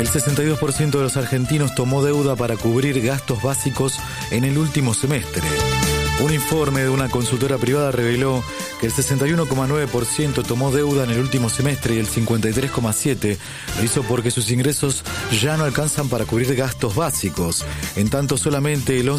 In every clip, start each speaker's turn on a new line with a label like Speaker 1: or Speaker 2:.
Speaker 1: El 62% de los argentinos tomó deuda para cubrir gastos básicos en el último semestre. Un informe de una consultora privada reveló que el 61,9% tomó deuda en el último semestre y el 53,7% lo hizo porque sus ingresos ya no alcanzan para cubrir gastos básicos. En tanto, solamente el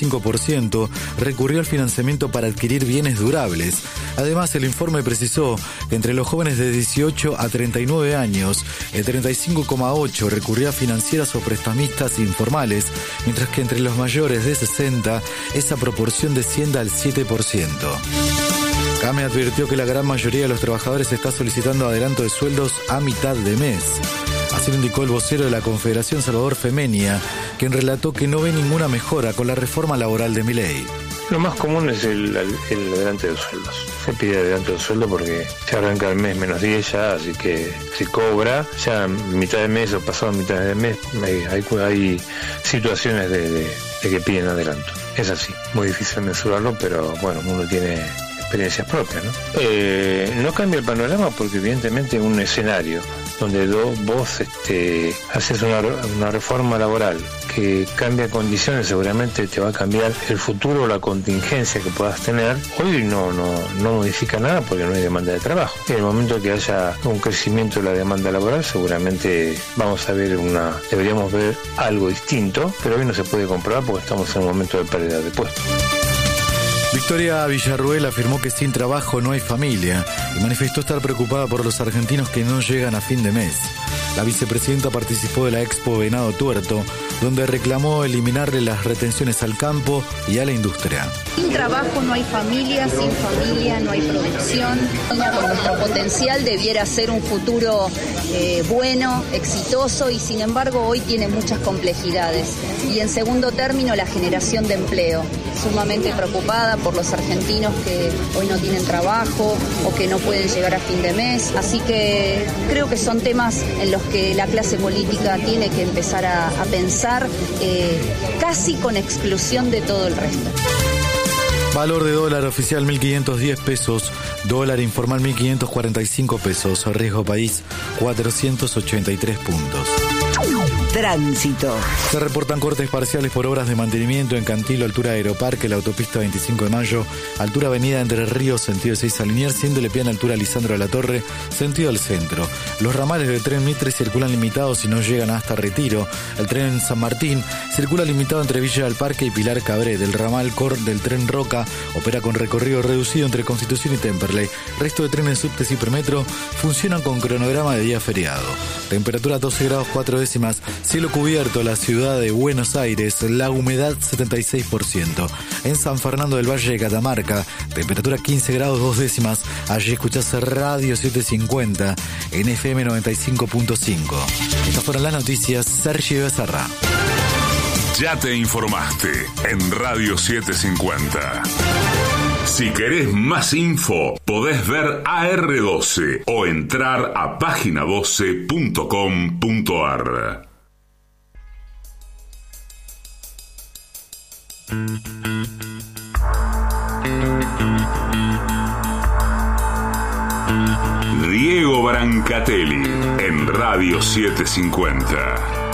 Speaker 1: 11,5% recurrió al financiamiento para adquirir bienes durables. Además, el informe precisó que entre los jóvenes de 18 a 39 años, el 35,8% recurrió a financieras o prestamistas informales, mientras que entre los mayores de 60, esa proporción desciende al 7%. CAME advirtió que la gran mayoría de los trabajadores está solicitando adelanto de sueldos a mitad de mes. Así lo indicó el vocero de la Confederación, Salvador Femenia, quien relató que no ve ninguna mejora con la reforma laboral de Milei.
Speaker 2: Lo más común es el adelante de sueldos. Se pide adelanto de sueldo porque se arranca el mes menos 10 ya, así que se cobra ya mitad de mes o pasado mitad de mes. Hay situaciones de que piden adelanto. Es así, muy difícil mensurarlo, pero bueno, uno tiene experiencias propias, ¿no? No cambia el panorama porque evidentemente un escenario donde vos haces una reforma laboral que cambia condiciones, seguramente te va a cambiar el futuro o la contingencia que puedas tener. Hoy no modifica nada porque no hay demanda de trabajo. En el momento que haya un crecimiento de la demanda laboral, seguramente deberíamos ver algo distinto, pero hoy no se puede comprobar porque estamos en un momento de pérdida de puestos.
Speaker 1: Victoria Villarruel afirmó que sin trabajo no hay familia y manifestó estar preocupada por los argentinos que no llegan a fin de mes. La vicepresidenta participó de la Expo Venado Tuerto, donde reclamó eliminarle las retenciones al campo y a la industria.
Speaker 3: Sin trabajo no hay familia, sin familia no hay producción. Con nuestro potencial debiera ser un futuro bueno, exitoso, y sin embargo hoy tiene muchas complejidades. Y en segundo término, la generación de empleo. Sumamente preocupada por los argentinos que hoy no tienen trabajo o que no pueden llegar a fin de mes. Así que creo que son temas en los que la clase política tiene que empezar a pensar, casi con exclusión de todo el resto.
Speaker 1: Valor de dólar oficial 1.510 pesos, dólar informal 1.545 pesos, riesgo país 483 puntos.
Speaker 4: Tránsito.
Speaker 1: Se reportan cortes parciales por obras de mantenimiento en Cantilo, altura Aeroparque, la autopista 25 de Mayo, altura Avenida Entre Ríos, sentido 6 a Liniers, siendo Lepiana, altura Lisandro de la Torre, sentido al centro. Los ramales del tren Mitre circulan limitados y no llegan hasta Retiro. El tren San Martín circula limitado entre Villa del Parque y Pilar Cabré. Del ramal Cor del tren Roca opera con recorrido reducido entre Constitución y Temperley. Resto de trenes subtes y Premetro funcionan con cronograma de día feriado. Temperatura 12 grados 4 décimas. Cielo cubierto, la ciudad de Buenos Aires, la humedad 76%. En San Fernando del Valle de Catamarca, temperatura 15 grados 2 décimas. Allí escuchás Radio 750 en FM 95.5. Estas fueron las noticias. Sergio Becerra.
Speaker 5: Ya te informaste en Radio 750. Si querés más info, podés ver AR12 o entrar a página12.com.ar. Diego Brancatelli en Radio 750.